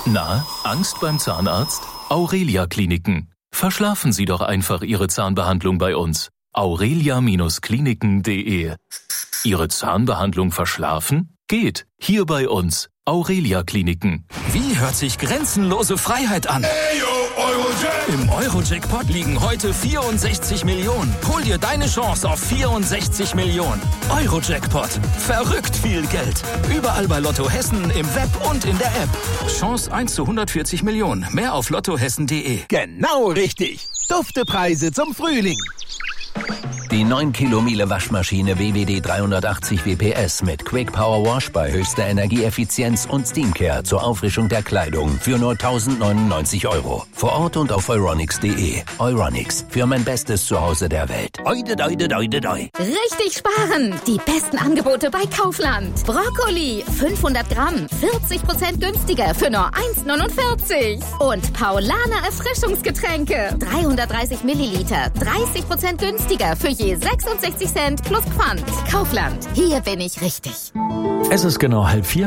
Na, Angst beim Zahnarzt? Aurelia Kliniken. Verschlafen Sie doch einfach Ihre Zahnbehandlung bei uns. aurelia-kliniken.de. Ihre Zahnbehandlung verschlafen? Geht. Hier bei uns. Aurelia Kliniken. Wie hört sich grenzenlose Freiheit an? Im Euro-Jackpot liegen heute 64 Millionen. Hol dir deine Chance auf 64 Millionen. Euro-Jackpot. Verrückt viel Geld. Überall bei Lotto Hessen, im Web und in der App. Chance 1 zu 140 Millionen. Mehr auf lottohessen.de. Genau richtig. Duftepreise zum Frühling. Die 9 Kilo Miele Waschmaschine WWD 380 WPS mit Quick Power Wash bei höchster Energieeffizienz und Steamcare zur Auffrischung der Kleidung für nur 1.099 €. Vor Ort und auf euronics.de. Euronics, für mein bestes Zuhause der Welt. Oide, doide, doide, doi. Richtig sparen! Die besten Angebote bei Kaufland. Brokkoli, 500 Gramm, 40% günstiger für nur 1,49. Und Paulaner Erfrischungsgetränke, 330 Milliliter, 30% günstiger für je 66 Cent plus Pfand. Kaufland, hier bin ich richtig. Es ist genau 3:30.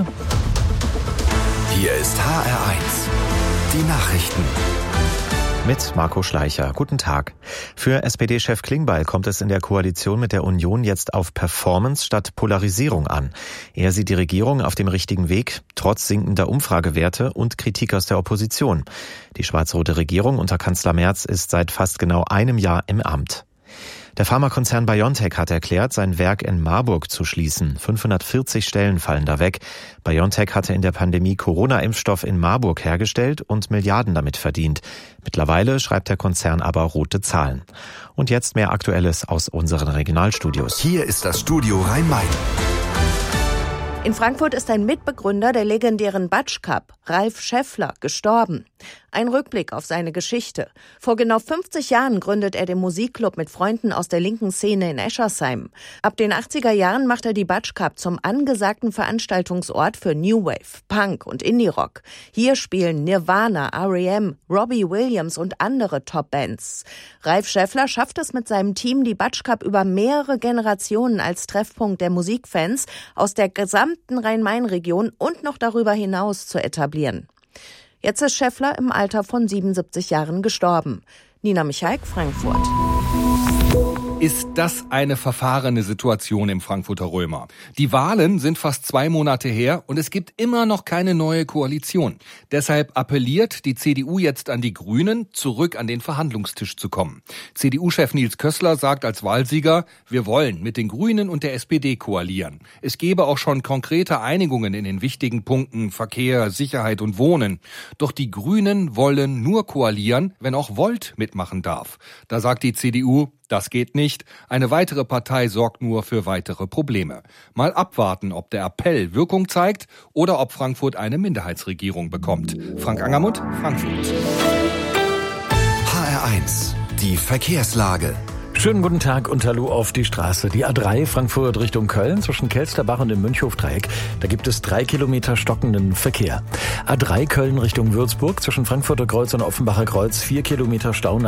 Hier ist HR1, die Nachrichten. Mit Marco Schleicher. Guten Tag. Für SPD-Chef Klingbeil kommt es in der Koalition mit der Union jetzt auf Performance statt Polarisierung an. Er sieht die Regierung auf dem richtigen Weg, trotz sinkender Umfragewerte und Kritik aus der Opposition. Die schwarz-rote Regierung unter Kanzler Merz ist seit fast genau einem Jahr im Amt. Der Pharmakonzern BioNTech hat erklärt, sein Werk in Marburg zu schließen. 540 Stellen fallen da weg. BioNTech hatte in der Pandemie Corona-Impfstoff in Marburg hergestellt und Milliarden damit verdient. Mittlerweile schreibt der Konzern aber rote Zahlen. Und jetzt mehr Aktuelles aus unseren Regionalstudios. Hier ist das Studio Rhein-Main. In Frankfurt ist ein Mitbegründer der legendären Batsch Cup, Ralf Schäffler, gestorben. Ein Rückblick auf seine Geschichte. Vor genau 50 Jahren gründet er den Musikclub mit Freunden aus der linken Szene in Eschersheim. Ab den 80er Jahren macht er die Batsch Cup zum angesagten Veranstaltungsort für New Wave, Punk und Indie-Rock. Hier spielen Nirvana, R.E.M., Robbie Williams und andere Top-Bands. Ralf Schäffler schafft es mit seinem Team, die Batsch Cup über mehrere Generationen als Treffpunkt der Musikfans aus der gesamten Rhein-Main-Region und noch darüber hinaus zu etablieren. Jetzt ist Schäffler im Alter von 77 Jahren gestorben. Nina Michaik, Frankfurt. Ist das eine verfahrene Situation im Frankfurter Römer? Die Wahlen sind fast 2 Monate her und es gibt immer noch keine neue Koalition. Deshalb appelliert die CDU jetzt an die Grünen, zurück an den Verhandlungstisch zu kommen. CDU-Chef Nils Kössler sagt als Wahlsieger, wir wollen mit den Grünen und der SPD koalieren. Es gebe auch schon konkrete Einigungen in den wichtigen Punkten Verkehr, Sicherheit und Wohnen. Doch die Grünen wollen nur koalieren, wenn auch Volt mitmachen darf. Da sagt die CDU, das geht nicht. Eine weitere Partei sorgt nur für weitere Probleme. Mal abwarten, ob der Appell Wirkung zeigt oder ob Frankfurt eine Minderheitsregierung bekommt. Frank Angermund, Frankfurt. HR1, die Verkehrslage. Schönen guten Tag und Hallo auf die Straße. Die A3 Frankfurt Richtung Köln zwischen Kelsterbach und dem Münchhofdreieck. Da gibt es 3 Kilometer stockenden Verkehr. A3 Köln Richtung Würzburg zwischen Frankfurter Kreuz und Offenbacher Kreuz 4 Kilometer Stau.